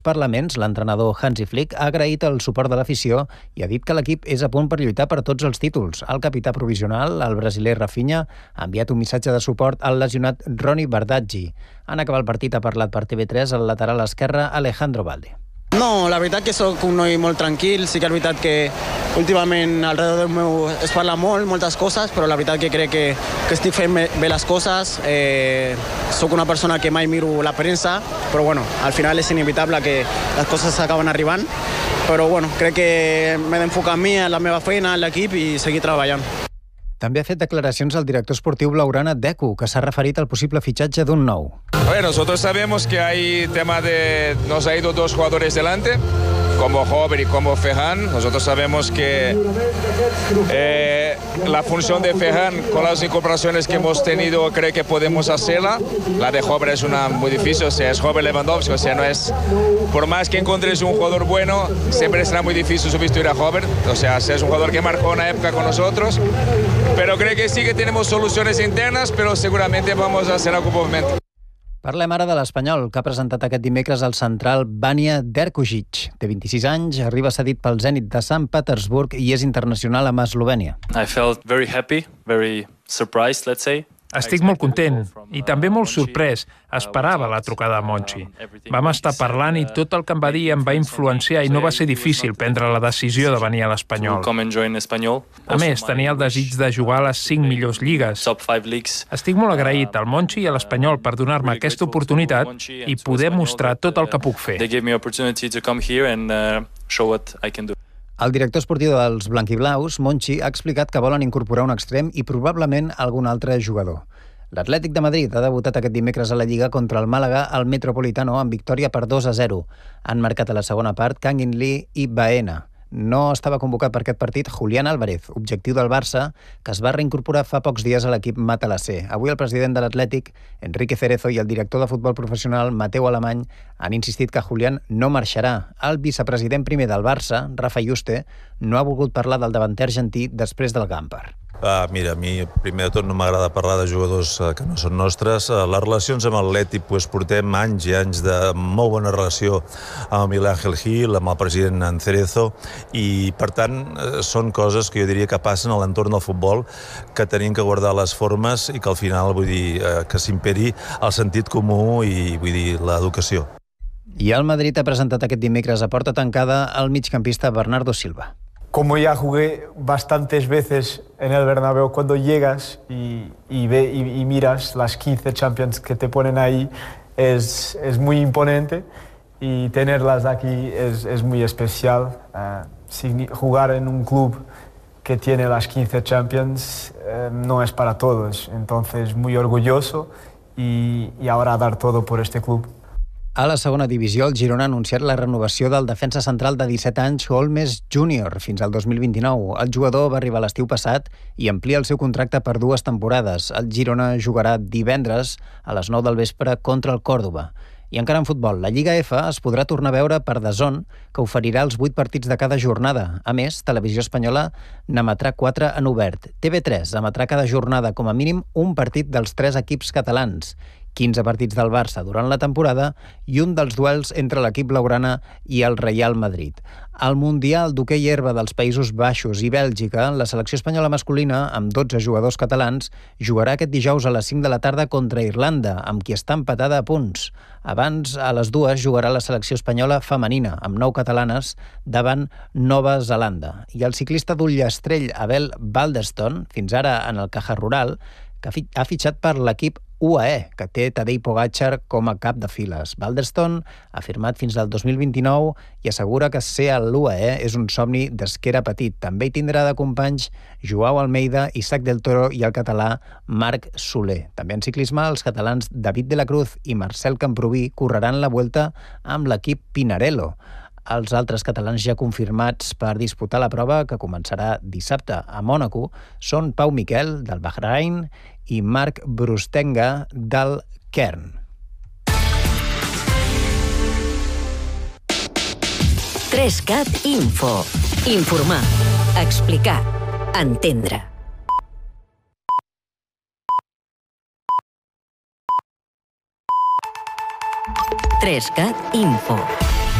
Parlaments, l'entrenador Hansi Flick ha agraït el suport de l'afició i ha dit que l'equip és a punt per lluitar per tots els títols. El capità provisional, el brasiler Rafinha, ha enviat un missatge de suport al lesionat Ronny Bardghji. En acabar el partit ha parlat per TV3 el lateral esquerre Alejandro Balde. No, la veritat que soc un noi molt tranquil, sí que és veritat que últimament alrededor meu es parla moltes coses, però la veritat que crec que estic fent bé les coses. Soc una persona que mai miro la premsa, però bueno, al final és inevitable que les coses acaben arribant, però bueno, crec que m'he d'enfocar en mi, en la meva feina, en l'equip i seguir treballant. També ha fet declaracions el director esportiu blaugrana Deco, que s'ha referit al possible fitxatge d'un nou. Nosotros sabemos que hay tema de... Nos ha ido 2 jugadores delante, como Hover y como Ferran. Nosotros sabemos que la función de Ferran, con las incorporaciones que hemos tenido, creo que podemos hacerla. La de Hover es una muy difícil, o sea, es Hover Lewandowski, o sea, no es... Por más que encontres un jugador bueno, siempre será muy difícil sustituir a Hover. O sea, es un jugador que marcó una época con nosotros. Pero creo que sí que tenemos soluciones internas, pero seguramente vamos a hacer algún movimiento. Parlem ara de l'Espanyol, que ha presentat aquest dimecres al central Vanja Derkušić. Té 26 anys, arriba cedit pel Zenit de Sant Petersburg i és internacional amb Eslovènia. I felt very happy, very surprised, let's say. Estic molt content i també molt sorprès. Esperava la trucada de Monchi. Vam estar parlant i tot el que em va dir em va influenciar i no va ser difícil prendre la decisió de venir a l'Espanyol. A més, tenia el desig de jugar a les 5 millors lligues. Estic molt agraït al Monchi i a l'Espanyol per donar-me aquesta oportunitat i poder mostrar tot el que puc fer. El director esportiu dels blanquiblaus, Monchi, ha explicat que volen incorporar un extrem i probablement algun altre jugador. L'Atlètic de Madrid ha debutat aquest dimecres a la Lliga contra el Màlaga al Metropolitano amb victòria per 2-0. Han marcat a la segona part Kangin Lee i Baena. No estava convocat per aquest partit Julián Álvarez, objectiu del Barça, que es va reincorporar fa pocs dies a l'equip matalasser. Avui el president de l'Atlètic, Enrique Cerezo, i el director de futbol professional, Mateu Alemany, han insistit que Julián no marxarà. El vicepresident primer del Barça, Rafa Yuste, no ha volgut parlar del davanter argentí després del Gàmper. Mira, a mi primer de tot no m'agrada parlar de jugadors que no són nostres. Les relacions amb l'Atlètic portem anys i anys de molt bona relació amb Miguel Ángel Gil, amb el president Cerezo, i per tant són coses que jo diria que passen a l'entorn del futbol, que tenim que guardar les formes i que al final vull dir que s'imperi el sentit comú i vull dir l'educació. I el Madrid ha presentat aquest dimecres a porta tancada el migcampista Bernardo Silva. Como ya jugué bastantes veces en el Bernabéu, cuando llegas y miras las 15 Champions que te ponen ahí, es muy imponente y tenerlas aquí es muy especial. Jugar en un club que tiene las 15 Champions no es para todos, entonces muy orgulloso y ahora dar todo por este club. A la segona divisió, el Girona ha anunciat la renovació del defensa central de 17 anys, Holmes Júnior, fins al 2029. El jugador va arribar l'estiu passat i amplia el seu contracte per 2 temporades. El Girona jugarà divendres a les 9 del vespre contra el Còrdova. I encara en futbol, la Lliga F es podrà tornar a veure per DAZN, que oferirà els 8 partits de cada jornada. A més, Televisió Espanyola n'emetrà 4 en obert. TV3 emetrà cada jornada com a mínim un partit dels 3 equips catalans. 15 partits del Barça durant la temporada i un dels duels entre l'equip blaugrana i el Real Madrid. Al Mundial d'hoquei herba dels Països Baixos i Bèlgica, la selecció espanyola masculina, amb 12 jugadors catalans, jugarà aquest dijous a les 5 de la tarda contra Irlanda, amb qui està empatada a punts. Abans, a les 2, jugarà la selecció espanyola femenina, amb 9 catalanes, davant Nova Zelanda. I el ciclista d'Ullastrell, Abel Balderston, fins ara en el Caja Rural, que ha fitxat per l'equip UAE, que té Tadej Pogačar com a cap de files. Balderston ha firmat fins al 2029 i assegura que ser a l'UAE és un somni des que era petit. També hi tindrà de companys Joao Almeida, Isaac del Toro i el català Marc Soler. També en ciclisme, els catalans David de la Cruz i Marcel Camproví correran la Vuelta amb l'equip Pinarello. Els altres catalans ja confirmats per disputar la prova, que començarà dissabte a Mònaco, són Pau Miquel, del Bahrain, i Marc Brustenga, del Kern. Trescat Info. Informar, explicar, entendre. Trescat Info.